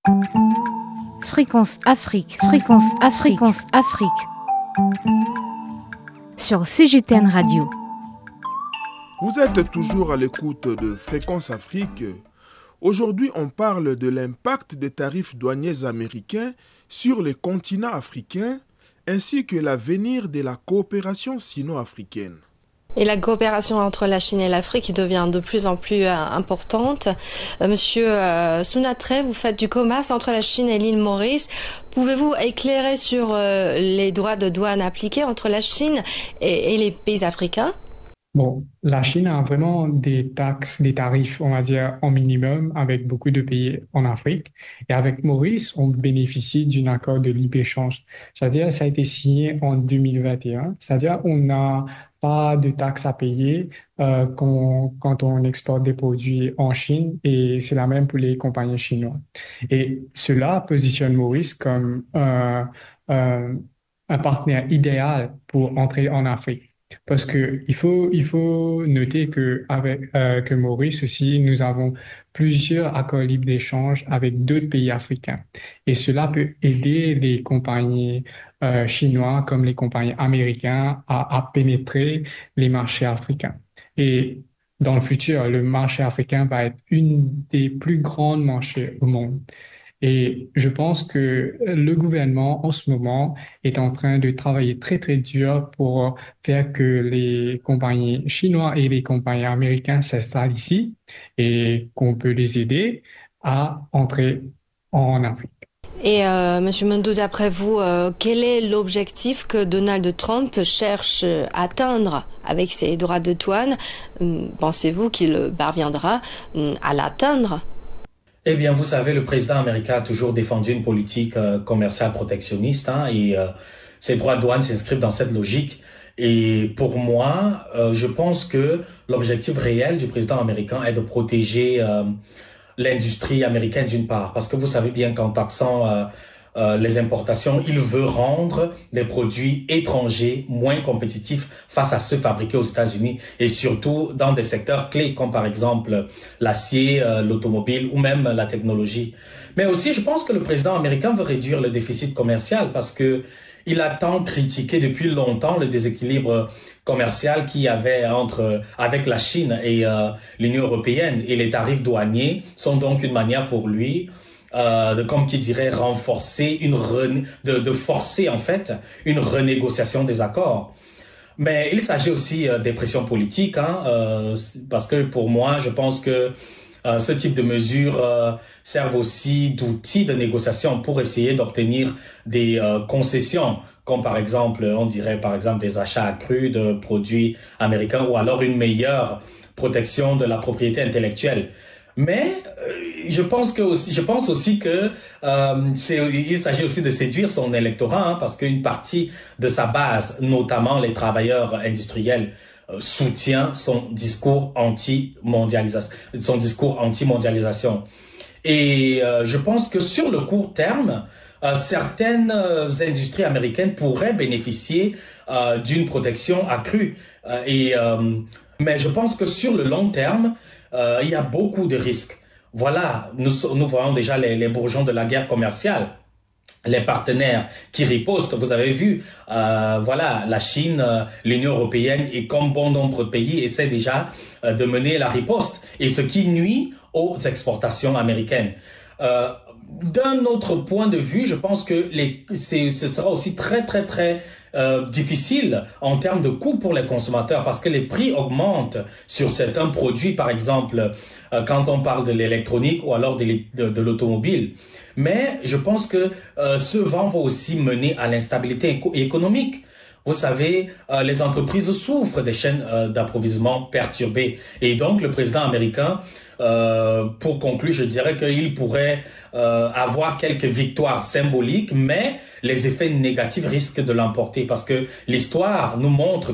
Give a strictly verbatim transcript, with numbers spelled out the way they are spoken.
Fréquence Afrique, Fréquence Afrique, Fréquence Afrique. Sur C G T N Radio. Vous êtes toujours à l'écoute de Fréquence Afrique. Aujourd'hui, on parle de l'impact des tarifs douaniers américains sur les continents africains ainsi que l'avenir de la coopération sino-africaine. Et la coopération entre la Chine et l'Afrique devient de plus en plus euh, importante. Euh, Monsieur euh, Sounatre, vous faites du commerce entre la Chine et l'île Maurice. Pouvez-vous éclairer sur euh, les droits de douane appliqués entre la Chine et, et les pays africains ? Bon, la Chine a vraiment des taxes, des tarifs, on va dire, en minimum avec beaucoup de pays en Afrique. Et avec Maurice, on bénéficie d'un accord de libre-échange. C'est-à-dire, ça a été signé en deux mille vingt et un. C'est-à-dire, on n'a pas de taxes à payer euh, quand, quand on exporte des produits en Chine et c'est la même pour les compagnies chinoises. Et cela positionne Maurice comme euh, euh, un partenaire idéal pour entrer en Afrique. Parce que il faut, il faut noter que avec euh, que Maurice aussi, nous avons plusieurs accords libres d'échange avec d'autres pays africains. Et cela peut aider les compagnies euh, chinoises comme les compagnies américaines à, à pénétrer les marchés africains. Et dans le futur, le marché africain va être une des plus grands marchés au monde. Et je pense que le gouvernement, en ce moment, est en train de travailler très, très dur pour faire que les compagnies chinoises et les compagnies américaines s'installent ici et qu'on peut les aider à entrer en Afrique. Et euh, Monsieur Mondou, d'après vous, euh, quel est l'objectif que Donald Trump cherche à atteindre avec ses droits de douane ? Pensez-vous qu'il parviendra à l'atteindre ? Eh bien, vous savez, le président américain a toujours défendu une politique euh, commerciale protectionniste hein, et euh, ses droits de douane s'inscrivent dans cette logique. Et pour moi, euh, je pense que l'objectif réel du président américain est de protéger euh, l'industrie américaine d'une part. Parce que vous savez bien qu'en taxant euh, euh, les importations, il veut rendre des produits étrangers moins compétitifs face à ceux fabriqués aux États-Unis et surtout dans des secteurs clés comme par exemple l'acier, euh, l'automobile ou même la technologie. Mais aussi, je pense que le président américain veut réduire le déficit commercial parce que il a tant critiqué depuis longtemps le déséquilibre commercial qu'il y avait entre avec la Chine et euh, l'Union européenne et les tarifs douaniers sont donc une manière pour lui Euh, de, comme qui dirait, renforcer, une rene- de, de forcer en fait une renégociation des accords. Mais il s'agit aussi euh, des pressions politiques, hein, euh, parce que pour moi, je pense que euh, ce type de mesures euh, servent aussi d'outils de négociation pour essayer d'obtenir des euh, concessions, comme par exemple, on dirait par exemple des achats accrus de produits américains ou alors une meilleure protection de la propriété intellectuelle. Mais euh, je pense que aussi, je pense aussi que euh, c'est, il s'agit aussi de séduire son électorat, hein, parce qu'une partie de sa base, notamment les travailleurs industriels, euh, soutient son discours anti-mondialisation, son discours anti-mondialisation. Et euh, je pense que sur le court terme, euh, certaines euh, industries américaines pourraient bénéficier euh, d'une protection accrue. Euh, et euh, mais je pense que sur le long terme, Euh, il y a beaucoup de risques. Voilà, nous, nous voyons déjà les, les bourgeons de la guerre commerciale, les partenaires qui ripostent. Vous avez vu, euh, voilà, la Chine, euh, l'Union européenne et comme bon nombre de pays essaient déjà euh, de mener la riposte, et ce qui nuit aux exportations américaines. Euh, D'un autre point de vue, je pense que les, c'est, ce sera aussi très, très, très euh, difficile en termes de coûts pour les consommateurs parce que les prix augmentent sur certains produits, par exemple, euh, quand on parle de l'électronique ou alors de, de, de l'automobile. Mais je pense que euh, ce vent va aussi mener à l'instabilité éco- économique. Vous savez, euh, les entreprises souffrent des chaînes euh, d'approvisionnement perturbées. Et donc, le président américain, euh, pour conclure, je dirais qu'il pourrait euh, avoir quelques victoires symboliques, mais les effets négatifs risquent de l'emporter parce que l'histoire nous montre